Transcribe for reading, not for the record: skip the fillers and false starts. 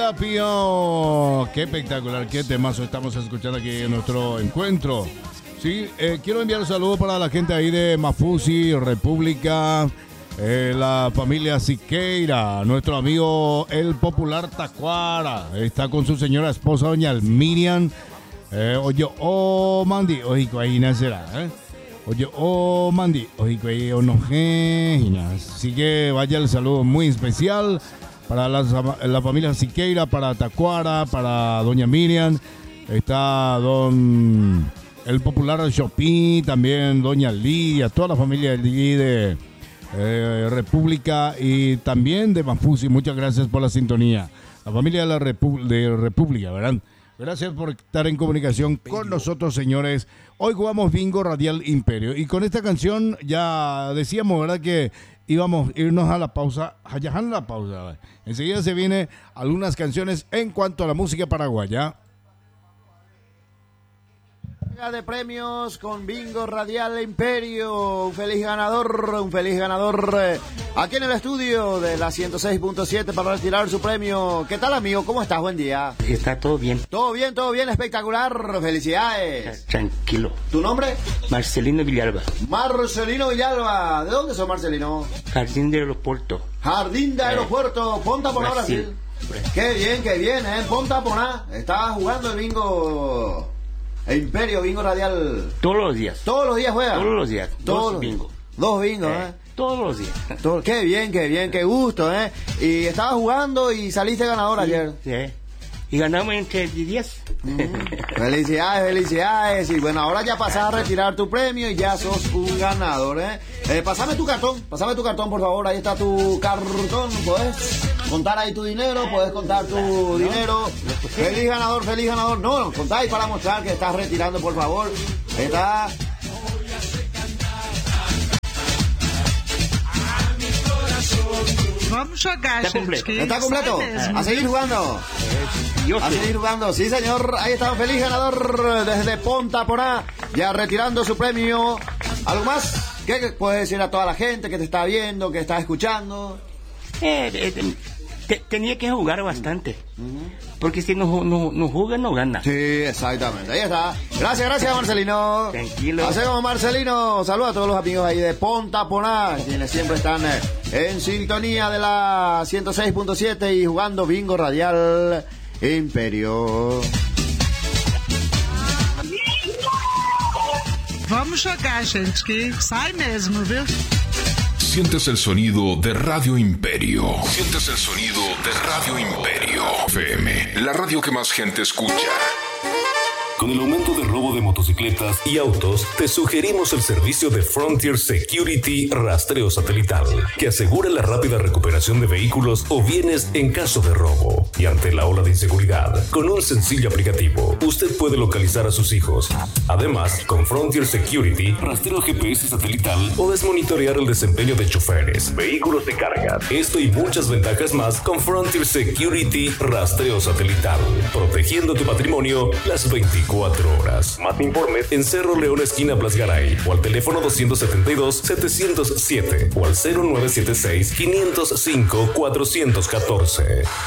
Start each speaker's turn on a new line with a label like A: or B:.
A: Serapio. Qué espectacular, qué temazo estamos escuchando aquí en nuestro encuentro. Sí, quiero enviar un saludo para la gente ahí de Mafusi, República, la familia Siqueira, nuestro amigo el popular Tacuara, está con su señora esposa doña Miriam. Oye, mandi, oye, ahí nacerá, Oye, mandi, oye, así que vaya el saludo muy especial para la familia Siqueira, para Tacuara, para doña Miriam, está el popular Chopin, también doña Lidia, toda la familia de República y también de Mafusi. Muchas gracias por la sintonía. La familia de la República, ¿verdad? Gracias por estar en comunicación con nosotros, señores. Hoy jugamos Bingo Radial Imperio y con esta canción ya decíamos, ¿verdad?, que íbamos a irnos a la pausa. Enseguida se vienen algunas canciones en cuanto a la música paraguaya.
B: De premios con Bingo Radial Imperio, un feliz ganador aquí en el estudio de la 106.7 para retirar su premio. ¿Qué tal, amigo? ¿Cómo estás? Buen día.
C: Está todo bien.
B: Todo bien, espectacular, felicidades.
C: Tranquilo.
B: ¿Tu nombre?
C: Marcelino Villalba.
B: Marcelino Villalba, ¿de dónde sos, Marcelino?
C: Jardín de Aeropuerto.
B: Jardín de Aeropuerto, Ponta Poná, Brasil. Qué bien, Ponta Poná. Estás jugando el bingo Imperio, Bingo Radial.
C: Todos los días.
B: ¿Todos los días juegas?
C: Todos los días. Dos bingos.
B: Dos bingos,
C: Todos los días.
B: Qué bien, qué gusto, Y estabas jugando y saliste ganador ayer.
C: Sí. Y ganamos entre 10.
B: Felicidades. Y bueno, ahora ya pasás a retirar tu premio y ya sos un ganador, Pásame tu cartón, por favor. Ahí está tu cartón. ¿Podés contar ahí tu dinero? ¿Podés contar tu dinero? Feliz ganador. No, contá ahí para mostrar que estás retirando, por favor. Ahí está.
D: Vamos a jugar,
B: ¿Está completo? A seguir jugando. Sí, señor. Ahí está un feliz ganador desde Ponta Poná, ya retirando su premio. ¿Algo más? ¿Qué puedes decir a toda la gente que te está viendo, que está escuchando?
C: Tenía que jugar bastante. Porque si no juega, no gana.
B: Sí, exactamente. Ahí está. Gracias, Marcelino.
C: Tranquilo.
B: Hacemos, Marcelino. Saludos a todos los amigos ahí de Ponta Poná, quienes siempre están en sintonía de la 106.7 y jugando Bingo Radial Imperio.
D: Vamos jogar, gente, que sai mesmo, viu?
E: Sientes el sonido de Radio Imperio. Sientes el sonido de Radio Imperio. FM, la radio que más gente escucha.
F: Con el aumento del robo de motocicletas y autos, te sugerimos el servicio de Frontier Security Rastreo Satelital, que asegura la rápida recuperación de vehículos o bienes en caso de robo. Y ante la ola de inseguridad, con un sencillo aplicativo, usted puede localizar a sus hijos. Además, con Frontier Security, rastreo GPS satelital, podés monitorear el desempeño de choferes, vehículos de carga. Esto y muchas ventajas más con Frontier Security Rastreo Satelital, protegiendo tu patrimonio las 24 horas. Más informes en Cerro León, esquina Blasgaray, o al teléfono 272-707 o al 0976-505-414.